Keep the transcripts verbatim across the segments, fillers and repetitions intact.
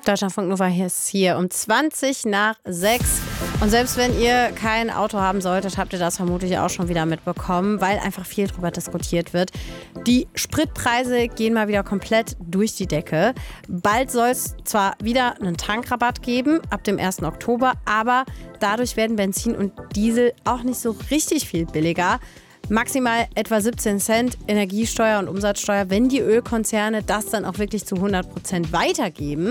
Deutschlandfunk Nova ist hier um zwanzig nach sechs. Und selbst wenn ihr kein Auto haben solltet, habt ihr das vermutlich auch schon wieder mitbekommen, weil einfach viel drüber diskutiert wird. Die Spritpreise gehen mal wieder komplett durch die Decke. Bald soll es zwar wieder einen Tankrabatt geben, ab dem ersten Oktober, aber dadurch werden Benzin und Diesel auch nicht so richtig viel billiger. Maximal etwa siebzehn Cent Energiesteuer und Umsatzsteuer, wenn die Ölkonzerne das dann auch wirklich zu hundert Prozent weitergeben.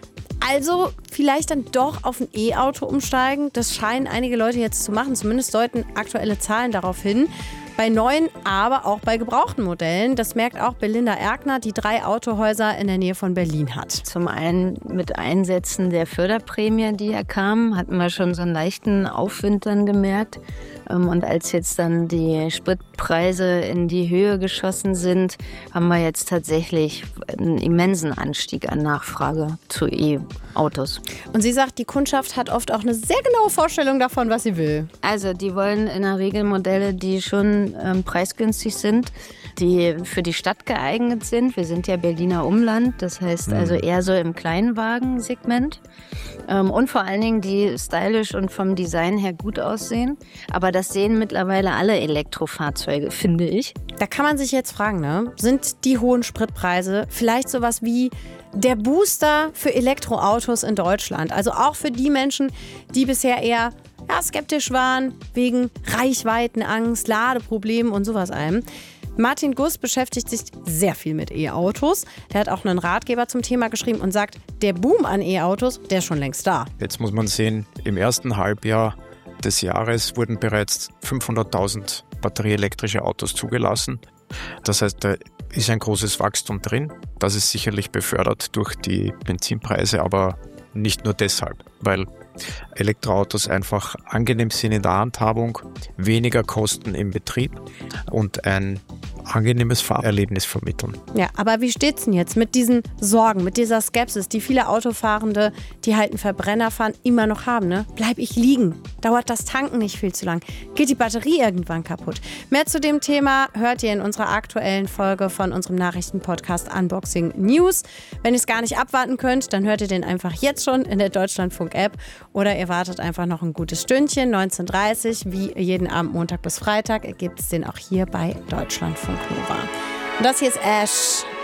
Also vielleicht dann doch auf ein E-Auto umsteigen. Das scheinen einige Leute jetzt zu machen. Zumindest deuten aktuelle Zahlen darauf hin. Bei neuen, aber auch bei gebrauchten Modellen. Das merkt auch Belinda Erkner, die drei Autohäuser in der Nähe von Berlin hat. Zum einen mit Einsätzen der Förderprämie, die ja kamen, hatten wir schon so einen leichten Aufwind dann gemerkt. Und als jetzt dann die Spritpreise in die Höhe geschossen sind, haben wir jetzt tatsächlich einen immensen Anstieg an Nachfrage zu E-Autos. Und sie sagt, die Kundschaft hat oft auch eine sehr genaue Vorstellung davon, was sie will. Also die wollen in der Regel Modelle, die schon ähm, preisgünstig sind, die für die Stadt geeignet sind. Wir sind ja Berliner Umland, das heißt also eher so im Kleinwagensegment. Ähm, und vor allen Dingen, die stylisch und vom Design her gut aussehen. Aber das sehen mittlerweile alle Elektrofahrzeuge, finde ich. Da kann man sich jetzt fragen, ne? Sind die hohen Spritpreise vielleicht sowas wie der Booster für Elektroautos in Deutschland? Also auch für die Menschen, die bisher eher ja, skeptisch waren, wegen Reichweitenangst, Ladeproblemen und sowas allem. Martin Guss beschäftigt sich sehr viel mit E-Autos. Der hat auch einen Ratgeber zum Thema geschrieben und sagt, der Boom an E-Autos, der ist schon längst da. Jetzt muss man sehen, im ersten Halbjahr des Jahres wurden bereits fünfhunderttausend batterieelektrische Autos zugelassen. Das heißt, da ist ein großes Wachstum drin. Das ist sicherlich befördert durch die Benzinpreise, aber nicht nur deshalb, weil Elektroautos einfach angenehm sind in der Handhabung, weniger Kosten im Betrieb und ein angenehmes Fahrerlebnis vermitteln. Ja, aber wie steht's denn jetzt mit diesen Sorgen, mit dieser Skepsis, die viele Autofahrende, die halt einen Verbrenner fahren, immer noch haben, ne? Bleib ich liegen? Dauert das Tanken nicht viel zu lang? Geht die Batterie irgendwann kaputt? Mehr zu dem Thema hört ihr in unserer aktuellen Folge von unserem Nachrichtenpodcast Unboxing News. Wenn ihr es gar nicht abwarten könnt, dann hört ihr den einfach jetzt schon in der Deutschlandfunk-App oder ihr wartet einfach noch ein gutes Stündchen, neunzehn Uhr dreißig, wie jeden Abend Montag bis Freitag, gibt es den auch hier bei Deutschlandfunk Nova. Und das hier ist Ash.